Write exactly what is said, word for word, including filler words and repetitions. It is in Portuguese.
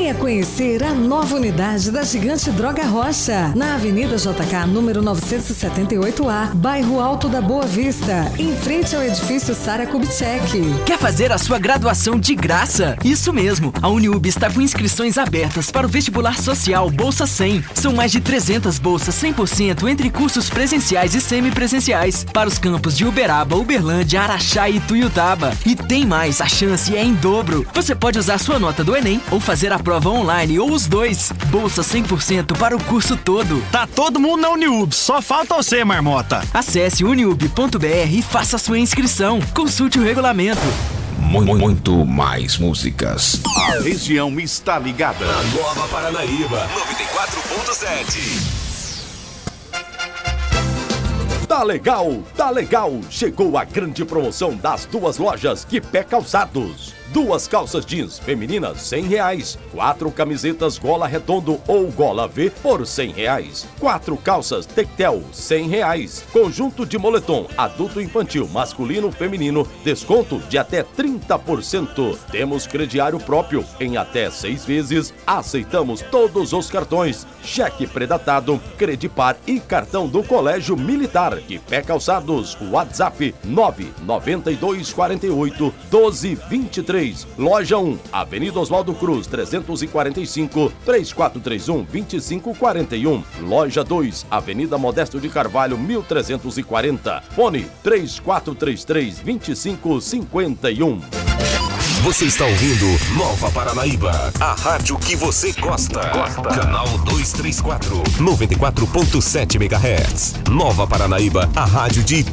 Venha conhecer a nova unidade da Gigante Droga Rocha, na Avenida J K, número novecentos e setenta e oito A, bairro Alto da Boa Vista, em frente ao edifício Sara Kubitschek. Quer fazer a sua graduação de graça? Isso mesmo, a Uniub está com inscrições abertas para o vestibular social Bolsa cem. São mais de trezentas bolsas cem por cento entre cursos presenciais e semipresenciais para os campos de Uberaba, Uberlândia, Araxá e Tuiutaba. E tem mais, a chance é em dobro. Você pode usar sua nota do Enem ou fazer a prova online ou os dois. Bolsa cem por cento para o curso todo. Tá todo mundo na Uniub, só falta você, marmota. Acesse uniub ponto b r e faça sua inscrição. Consulte o regulamento. Muito mais músicas. A região está ligada. Na Nova Paranaíba, noventa e quatro ponto sete. Tá legal, tá legal. Chegou a grande promoção das duas lojas Quipé Calçados. Duas calças jeans femininas, cem reais. Quatro camisetas gola redondo ou gola V por cem reais. Quatro calças tectel, cem reais. Conjunto de moletom adulto infantil, masculino, feminino, desconto de até trinta por cento. Temos crediário próprio em até seis vezes. Aceitamos todos os cartões, cheque predatado, Credipar e cartão do Colégio Militar. Quipé Calçados, WhatsApp nove nove dois quatro oito doze vinte e três. Loja um, Avenida Oswaldo Cruz, trezentos e quarenta e cinco, três quatro três um, dois cinco quatro um. Loja dois, Avenida Modesto de Carvalho, mil trezentos e quarenta. Fone três quatro três três, dois cinco cinco um. Você está ouvindo Nova Paranaíba, a rádio que você gosta. Gosta. Canal duzentos e trinta e quatro, noventa e quatro ponto sete megahertz. Nova Paranaíba, a rádio de